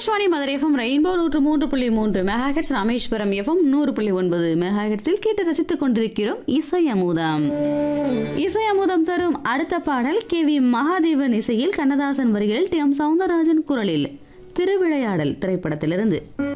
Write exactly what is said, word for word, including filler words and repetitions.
Akashvani Madurai FM rainbow நூற்று மூன்று புள்ளி மூன்று மெகாஹெட்ஸ், ராமேஸ்வரம் எஃப்எம் நூறு புள்ளி ஒன்பது மெகாஹெட்ஸில் கேட்டு ரசித்துக் கொண்டிருக்கிறோம் இசை அமுதம். இசை அமுதம் தரும் அடுத்த பாடல் கே வி மகாதேவன் இசையில் கண்ணதாசன் வரிகளில் டி எம் சவுந்தரராஜன் குரலில் திருவிளையாடல் திரைப்படத்திலிருந்து.